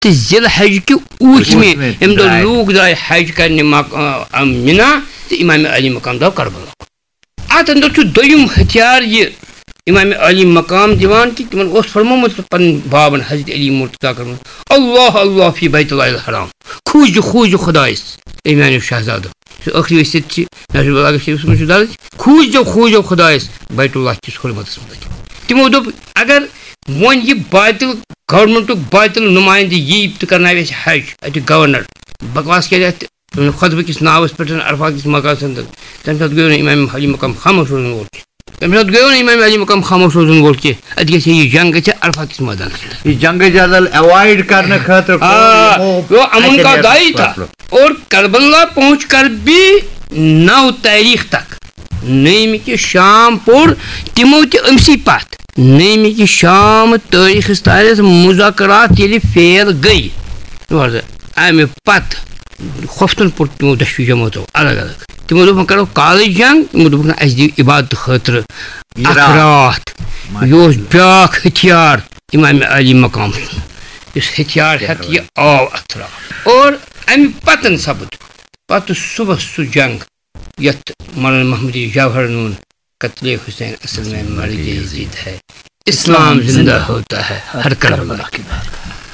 ذی الحج کہ اوٹھمہ ام دہ لوگ درائے حج کرنے منا تو امام علی مقام درو کربلا ات اندر چھ دویم ہتھیار یہ امام علی مقام دیوان کہ تمن اوس فرمومت پن بابن حضرت علی مرتضی کرم اللہ اللہ فی بیت اللہ الحرام کھوج خدایس امام شہزاد ٲخری ؤسِتھ چھِ نظر بلاغ شریفس منٛز چھُ درج کھوٗجو خۄدایس بیت اللہ کِس حرمتس منٛز تِمو دوٚپ اگر وۄنۍ یہِ باطل گورمنٹُک باطل نُمایندٕ یی تہٕ کرناوِ اَسہِ حج اَتہِ گورنر بکواس کرِ اَتھ خۄطبہٕ کِس ناوس پٮ۪ٹھ عرفات کِس مقامس انٛدر تَمہِ ساتہٕ گٔیو نہٕ امام علی مقام خاموش روزن وول کینٛہہ تَمہِ ساتہٕ گٔیو نہٕ امام علی مقام خاموش روزن وول کینٛہہ اَتہِ گژھِ یہِ جنگ گژھِ عرفات کِس مٲدانس منٛز یہ جنگ جدل اوائڈ کرنے خاطر وہ امن کا دائی تھا اور کربلا پہنچ کر بھی 9 تاریخ تک نیم کی شام پور تمو تہ امسی پت نیم کی شام تاریخ تاریخ مذاکرات یل فیل گئی امہ پت خفتن پور تمو دشوی جماعتو الگ الگ تمو دوپن کرو کالج جنگ تمو دوپن اس دی عبادت خاطر رات یہ بیاکھ ہتھیار امام علی مقام اس ہتھیار ہتھ یہ آو اتھ اور امہ پتن سپد پتہ صبح سہ جنگ یت مولانا محمد جواہر نون قتل حسین اصل میں مرگ یزید ہے اسلام زندہ ہوتا ہے ہر کربلا کی بات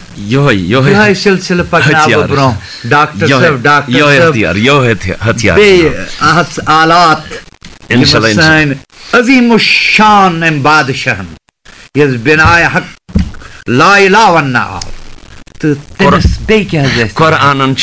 یہ سلسلہ پکناو برو ڈاکٹر صاحب ڈاکٹر آلات انسان عظیم الشان ام بادشاہن یس بنائے حق لا الہ ون آو تو تمس بی کیا قرآن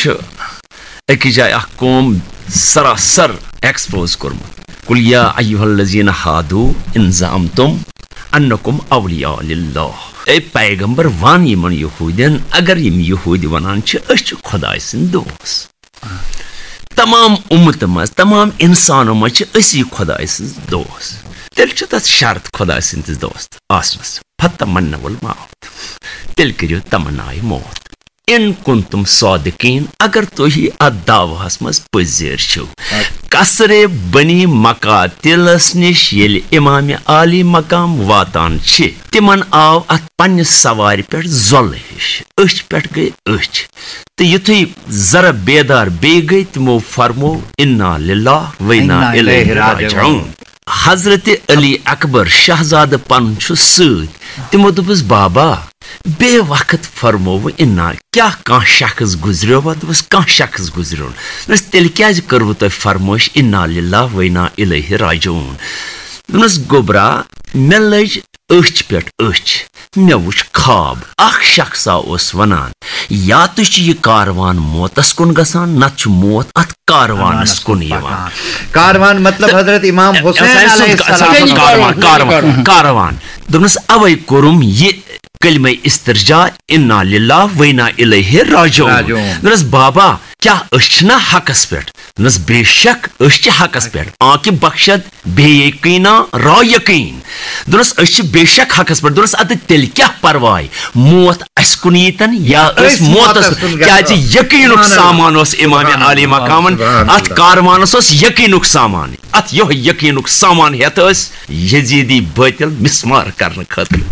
اکی جائے اخ قوم سراسر ایکسپوز کورمت قل یا ایها الذین ہادو ان زعمتم انکم اولیاء للہ اے پیغمبر وان یمن یہودین اگر یم یہودی ونان چھ اس چھ خدای سند دوست تمام امت مز تمام انسانوں مز چھ اسی خدای سند دوست تیل چھ تس شرط خدای سند دوست آسنس فتمنوا الموت تیل کریو تمنائے موت ان کنتم صادقین اگر تھی ات دعوہس مز پذیر چھو قصر بنی مقاتلس نش یل امام علی مقام واتان چھ تمن آو ات پنس سوار پہ زول ہش اچھ پہ گئی اچھ تو یتھے ذرا بیدار بی گئی تمو فرمو انا للہ و انا الیہ راجعون حضرت علی اکبر شہزاد پن چھ ست تمو دپس بابا بے وقت فرمو انا کیا کان شخص گزریو دپس کان شخص گزریو دپس تیل کیاز کرو تہ فرموش انا للہ و انا الیہ راجعون دپس گوبرا مے لج اچھ پہ اچھ مے وچ خواب اخ شخصا اس ونان یا تو یہ کاروان موتس کن گسان نت موت ات کاروانس کن یوان کاروان مطلب حضرت امام حسین علیہ السلام کاروان دپس اوے کورم یہ کلمہ استرجاع انا للہ و انا الیہ راجعون دپس بابا کیا نا حقس پہ دپس بے شک چھ حقس پہ آنکہ بخشد بے یقینا را یقین دپس بے شک حقس پہ دپس اد تیل کیا پرواہ موت اس کن یتن یا اس موتس کیا یقین سامان اس امام علی مقامن ات کاروانس اس یقین سامان ات یہ یقین سامان ہت اس یزیدی باطل مسمار کرنے خاطر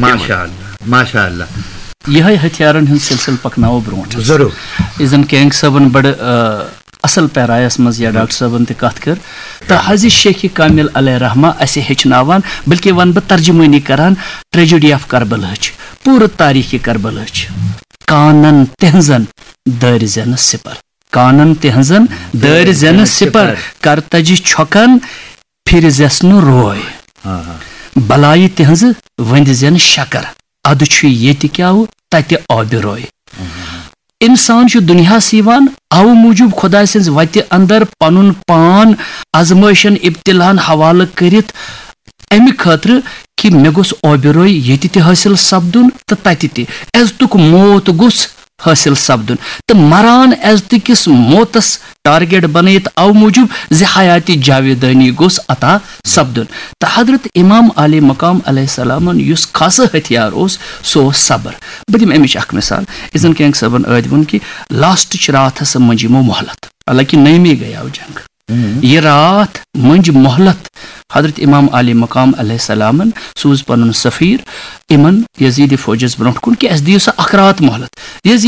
ماشاء اللہ یہ ہتھیارن ہند سلسل پکناو برونٹ ضرور ازن کینگ صاحبن بڑ اصل پیرایس مز یا ڈاکٹر صاحبن تہ کت کر تو حضرت شیخ کامل علیہ رحمہ اسے ہچناوان بلکہ ون بہ ترجمانی کران ٹریجڈی آف کربلا پور تاریخ کربلا کانن تہنزن دار زین سپر کانن تہنزن دار زین سپر کرتج چھکن پھر زیسن روئے بلائی تہنز وند زین شکر اد یہ کیا تتہ آب روئے انسان دنیا سیوان او موجود خدا سنز وتہ اندر پنن پان ازمائشن ابتلاہن حوالہ کرت امہ خاطر کہ مے گوس آب روئے یہ تہ حاصل سپدن تو تتہ تہ عزتک موت گوس حاصل سپدن تو مران عزت کس موتس ٹارگیٹ بنائت او موجود زِ حیاتی جاویدانی گوس عطا سپدن تو حضرت امام علی مقام علیہ السلام یس خاص ہتھیار اس سو صبر بہ دم امچ اخ مثال ازن کینگ صاحبن عید ون کہ لاسٹ رات ہسا منج یمو محلت حالانکہ نمی گیا جنگ یہ رات منج محلت حضرت امام علی مقام علیہ السلام سوز پن سفیر امن یزید فوجس برونٹ کن کہ اس دیو سا اخ رات محلت